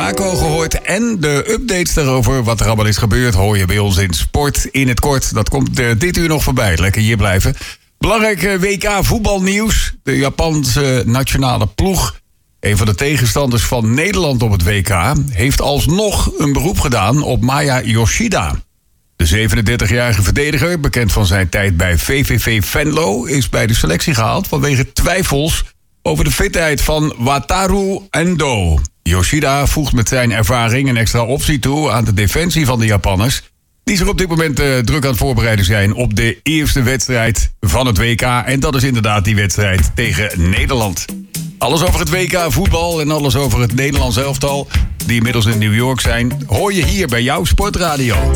Monaco gehoord. En de updates daarover wat er allemaal is gebeurd hoor je bij ons in Sport in het Kort. Dat komt dit uur nog voorbij. Lekker hier blijven. Belangrijk WK voetbalnieuws. De Japanse nationale ploeg, een van de tegenstanders van Nederland op het WK, heeft alsnog een beroep gedaan op Maya Yoshida. De 37-jarige verdediger, bekend van zijn tijd bij VVV Venlo, is bij de selectie gehaald vanwege twijfels over de fitheid van Wataru Endo. Yoshida voegt met zijn ervaring een extra optie toe aan de defensie van de Japanners, die zich op dit moment druk aan het voorbereiden zijn op de eerste wedstrijd van het WK. En dat is inderdaad die wedstrijd tegen Nederland. Alles over het WK voetbal en alles over het Nederlands elftal, die inmiddels in New York zijn, hoor je hier bij jouw Sportradio.